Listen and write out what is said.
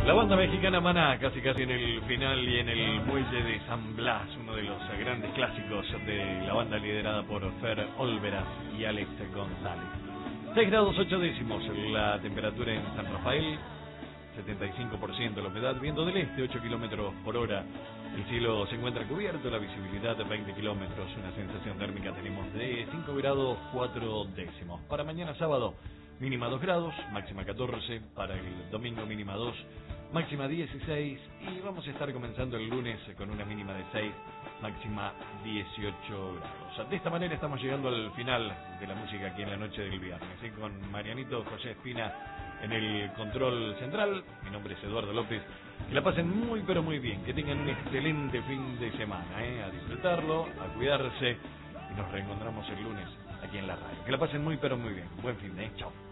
La banda mexicana Maná, casi en el final y en el muelle de San Blas, uno de los grandes clásicos de la banda liderada por Fer Olveras y Alex González. 6 grados 8 décimos la temperatura en San Rafael, 75% la humedad, viento del este 8 kilómetros por hora. El cielo se encuentra cubierto, la visibilidad de 20 kilómetros, una sensación térmica tenemos de 5 grados 4 décimos. Para mañana sábado, mínima 2 grados, máxima 14, para el domingo mínima 2, máxima 16 y vamos a estar comenzando el lunes con una mínima de 6, máxima 18 grados. De esta manera estamos llegando al final de la música aquí en la noche del viernes, con Marianito José Espina en el control central. Mi nombre es Eduardo López. Que la pasen muy pero muy bien, que tengan un excelente fin de semana, a disfrutarlo, a cuidarse y nos reencontramos el lunes aquí en la radio. Que la pasen muy pero muy bien. Buen fin de chao.